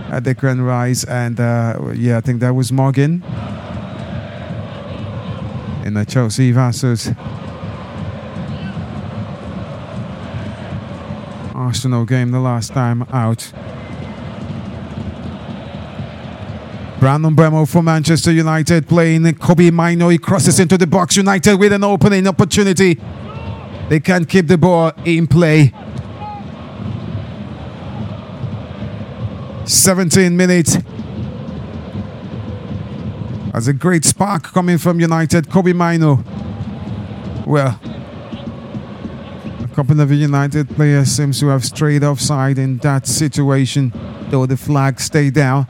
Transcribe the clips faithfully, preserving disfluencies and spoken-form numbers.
uh, Declan Rice, and uh, yeah, I think that was Morgan in the Chelsea versus Arsenal game the last time out. Brandon Mbeumo for Manchester United playing Kobe Mainoo. He crosses into the box. United with an opening opportunity. They can't keep the ball in play. seventeen minutes. That's a great spark coming from United. Kobe Mainoo. Well, a couple of United players seems to have strayed offside in that situation, though the flag stayed down.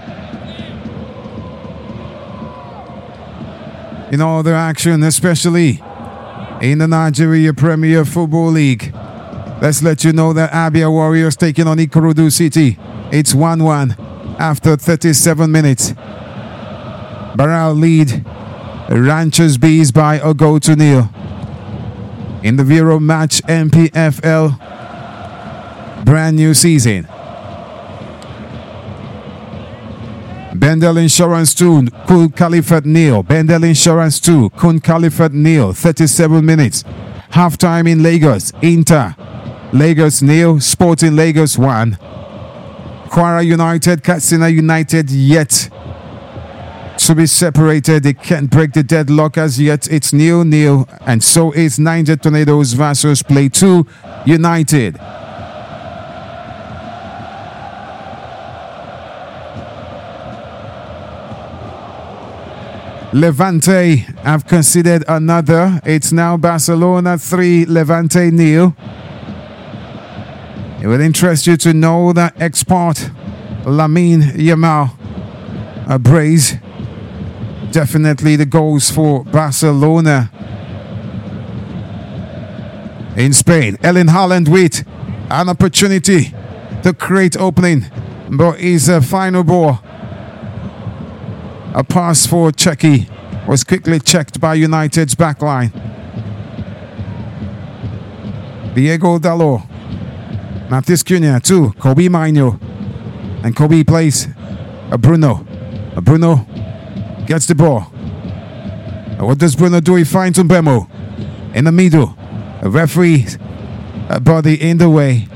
In all the action, especially in the Nigeria Premier Football League, let's let you know that Abia Warriors taking on Ikorodu City. It's one one after thirty-seven minutes. Barral lead Ranchers Bees by a goal to nil. In the Vero Match M P F L brand new season. Bendel Insurance two, Kun Khalifat nil. Bendel Insurance two, Kun Khalifat nil. thirty-seven minutes. Halftime in Lagos. Inter Lagos nil. Sporting Lagos one. Kwara United, Katsina United yet to be separated. They can't break the deadlock as yet. It's nil nil, and so is Niger Tornadoes versus Plateau United. Levante have conceded another. It's now Barcelona three, Levante nil. It would interest you to know that export Lamine Yamal, a brace, definitely the goals for Barcelona. In Spain, Erling Haaland with an opportunity to create opening, but his uh, final ball, a pass for Czechia, was quickly checked by United's backline. Diego Dalot, Matheus Cunha too, Kobe Mainoo, and Kobe plays a Bruno. A Bruno gets the ball. And what does Bruno do? He finds Mbeumo in the middle. A referee a body in the way.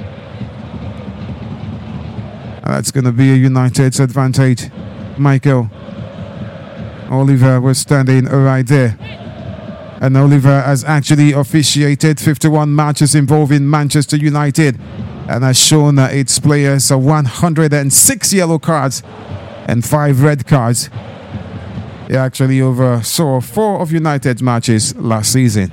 And that's going to be a United's advantage. Michael Oliver was standing right there. And Oliver has actually officiated fifty-one matches involving Manchester United and has shown uh, its players uh, one hundred six yellow cards and five red cards. He actually oversaw four of United's matches last season.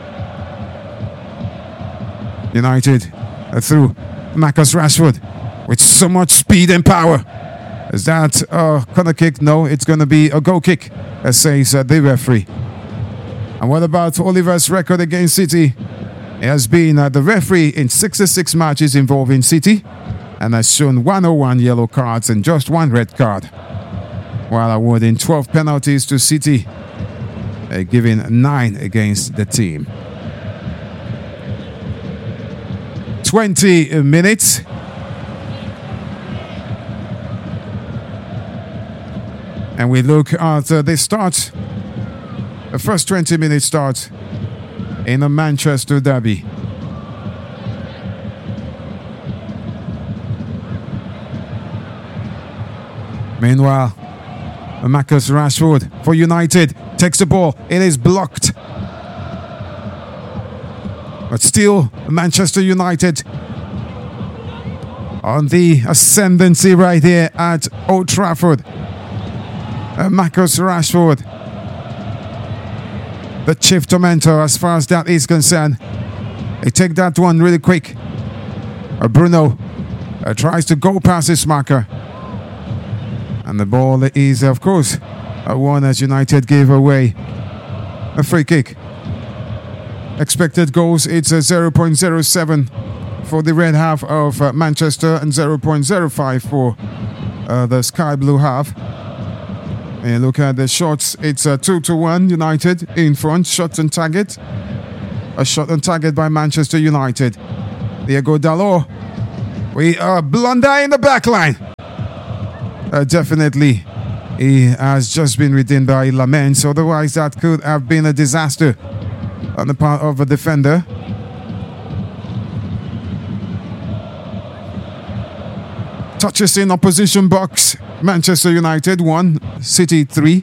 United uh, through Marcus Rashford with so much speed and power. Is that a corner kick? No, it's going to be a goal kick, as says uh, the referee. And what about Oliver's record against City? He has been uh, the referee in sixty-six matches involving City and has shown one hundred one yellow cards and just one red card, while awarding twelve penalties to City, uh, giving nine against the team. twenty minutes. And we look at uh, the start, the first twenty minute start in the Manchester derby. Meanwhile, Marcus Rashford for United takes the ball. It is blocked. But still, Manchester United on the ascendancy right here at Old Trafford. Uh, Marcus Rashford, the chief tormentor as far as that is concerned. They take that one really quick. Uh, Bruno uh, tries to go past his marker. And the ball is, of course, uh, one as United gave away. A free kick. Expected goals, it's a zero point zero seven for the red half of uh, Manchester and zero point zero five for uh, the sky blue half. And look at the shots, it's a two to one United in front. Shot on target. A shot on target by Manchester United. Diego Dalot. We are blunder in the back line. uh, definitely he has just been redeemed by Laments. Otherwise, that could have been a disaster on the part of a defender. Touches in opposition box. Manchester United one, City three.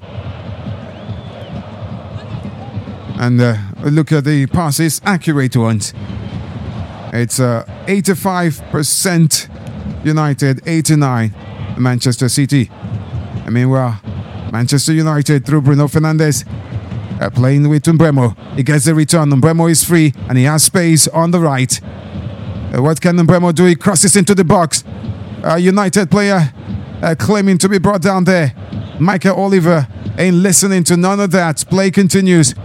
And uh, look at the passes, accurate ones. It's uh, eighty-five percent United, eighty-nine Manchester City. I mean, well, Manchester United through Bruno Fernandes uh, playing with Mbeumo. He gets the return. Mbeumo is free and he has space on the right. Uh, what can Mbeumo do? He crosses into the box. Uh, United player uh, claiming to be brought down there. Michael Oliver ain't listening to none of that. Play continues.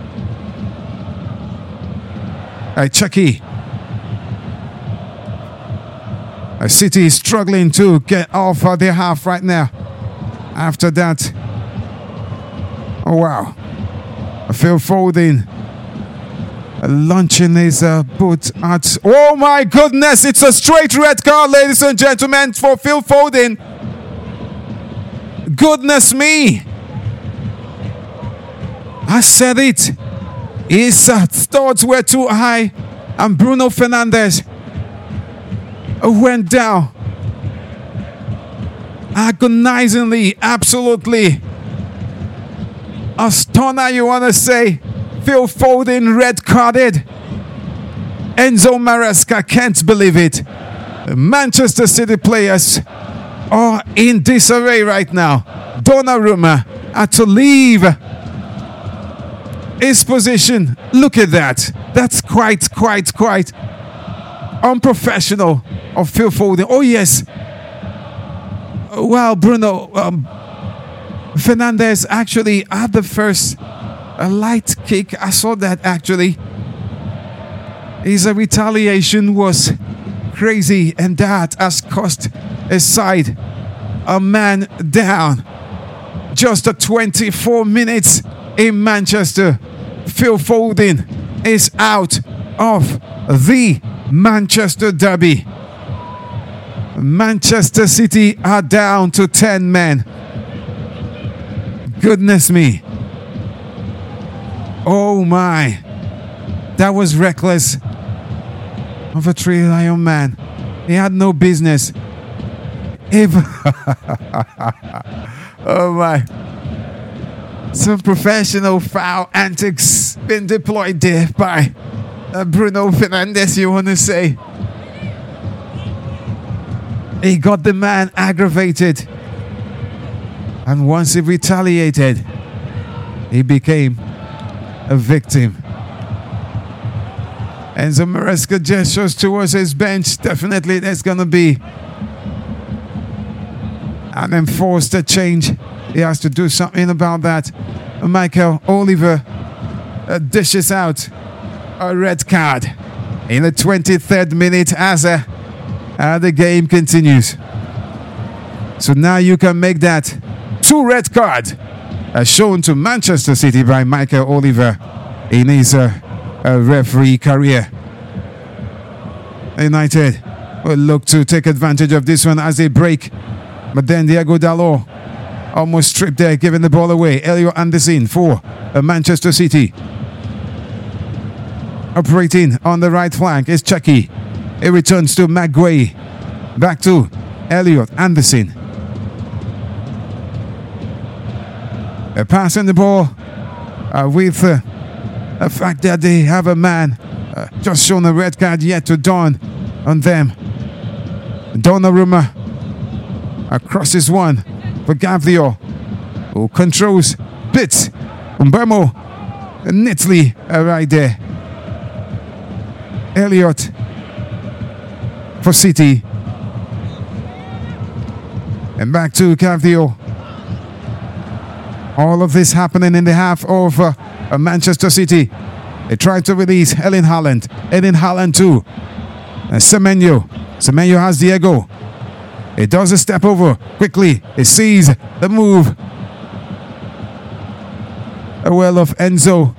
Uh, Chucky. Uh, City is struggling to get off uh, their half right now. After that, oh wow, Phil Foden uh, launching his uh, boot at, oh my goodness, it's a straight red card, ladies and gentlemen, for Phil Foden. Goodness me, I said it. His uh, thoughts were too high, and Bruno Fernandes went down agonizingly, absolutely. A stunner, you want to say. Phil Foden red carded. Enzo Maresca can't believe it. The Manchester City players are in disarray right now. Donnarumma had to leave his position. Look at that. That's quite, quite, quite unprofessional of Phil Foden. Oh yes. Well, Bruno um, Fernandes actually had the first a light kick. I saw that actually. His retaliation was crazy, and that has cost his side a man down. Just a twenty-four minutes in Manchester. Phil Foden is out of the Manchester derby. Manchester City are down to ten men. Goodness me. Oh my. That was reckless of a Three Lion man. He had no business. If oh my. Some professional foul antics been deployed there by uh, Bruno Fernandes, you want to say. He got the man aggravated. And once he retaliated, he became a victim. Enzo Maresca gestures towards his bench. Definitely there's going to be an enforced change. He has to do something about that. Michael Oliver uh, dishes out a red card in the twenty-third minute as uh, uh, the game continues. So now you can make that two red cards uh, shown to Manchester City by Michael Oliver in his uh, uh, referee career. United will look to take advantage of this one as they break. But then Diego Dalot almost stripped there, giving the ball away. Elliot Anderson for uh, Manchester City. Operating on the right flank is Chucky. It returns to Maguire. Back to Elliot Anderson. Uh, passing the ball uh, with uh, the fact that they have a man uh, just shown a red card yet to dawn on them. Donnarumma crosses one for Gabriel, who controls bits. Mbeumo neatly uh, right there. Elliot for City. And back to Gabriel. All of this happening in the half of uh, Manchester City. They tried to release Erling Haaland. Erling Haaland too. And Semenyo. Semenyo has Diego. He does a step over quickly. He sees the move. A well of Enzo.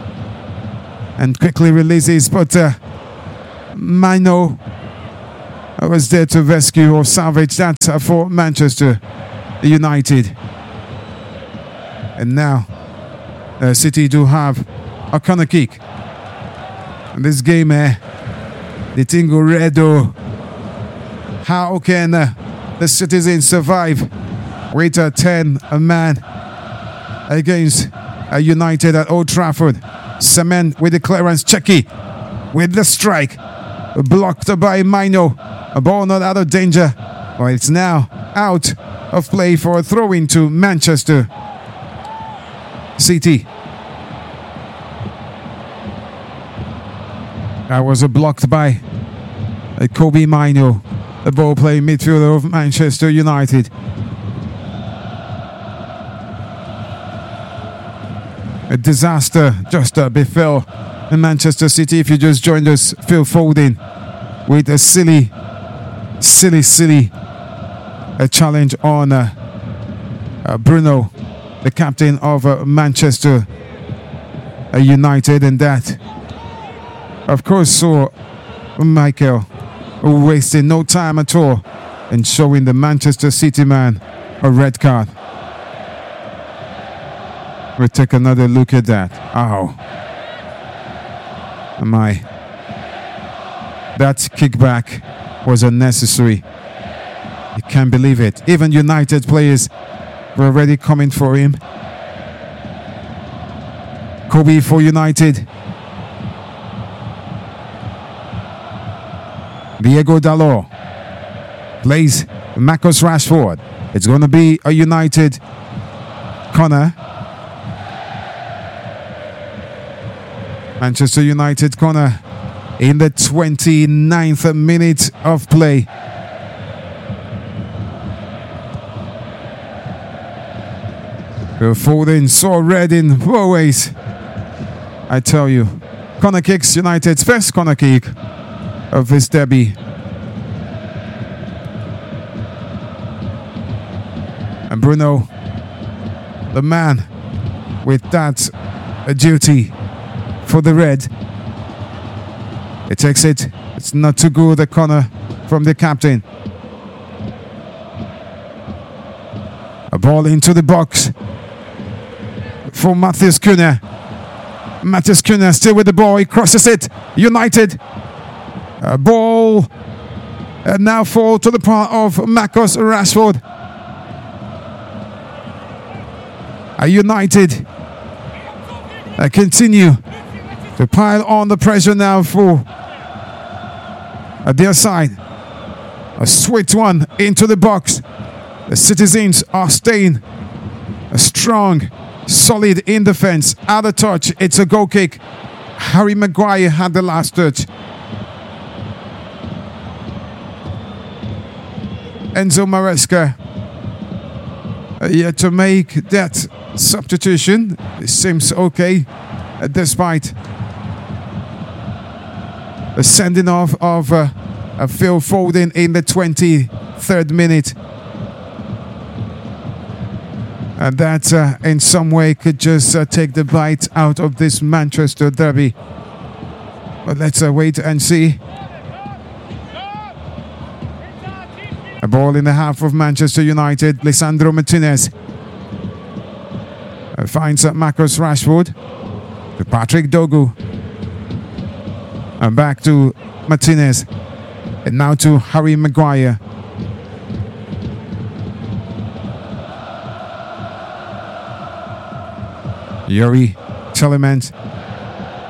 And quickly releases. But uh, Mino was there to rescue or salvage that for Manchester United. And now uh, City do have a corner kick. And this game, eh, the thing go red though. How can uh, the citizens survive with a ten man against uh, United at Old Trafford? Cement with the clearance. Checky with the strike. Blocked by Mino. A ball not out of danger. Well, it's now out of play for a throw-in to Manchester City. That was a blocked by uh, Kobe Mino, the ball playing midfielder of Manchester United. A disaster just uh, befell in Manchester City. If you just joined us, Phil Foden with a silly, silly, silly a challenge on uh, uh, Bruno, the captain of uh, Manchester uh, United, and that, of course, saw Michael wasting no time at all in showing the Manchester City man a red card. We'll take another look at that. Ow. My. That kickback was unnecessary. You can't believe it. Even United players were already coming for him. Kobe for United. Diego Dalot plays Marcus Rashford. It's going to be a United corner. Manchester United corner in the twenty-ninth minute of play. Foden saw red in four ways. I tell you. Corner kicks, United's first corner kick of this derby. And Bruno, the man with that uh, duty for the red. It takes it. It's not too good, the corner from the captain. A ball into the box for Matheus Cunha. Matheus Cunha still with the ball. He crosses it. United. A ball. And now fall to the part of Marcus Rashford. A United uh, continue to pile on the pressure now for uh, their side. A sweet one into the box. The citizens are staying uh, strong, solid in defense. Out of touch, it's a goal kick. Harry Maguire had the last touch. Enzo Maresca uh, yet to make that substitution. It seems okay, uh, despite the sending off of uh, uh, Phil Foden in the twenty-third minute. And that uh, in some way could just uh, take the bite out of this Manchester derby. But let's uh, wait and see. A ball in the half of Manchester United. Lisandro Martinez uh, finds uh, Marcus Rashford to Patrick Dogu. And back to Martinez. And now to Harry Maguire. Yuri Telemans